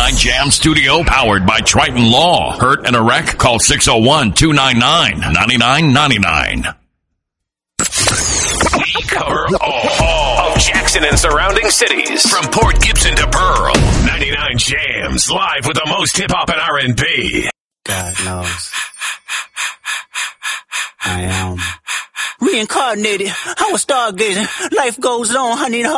99 Jam Studio, powered by Triton Law. Hurt and a wreck? Call 601-299-9999. We cover all of Jackson and surrounding cities. From Port Gibson to Pearl. 99 Jams, live with the most hip-hop and R&B. God knows. I am reincarnated. I was stargazing. Life goes on. I need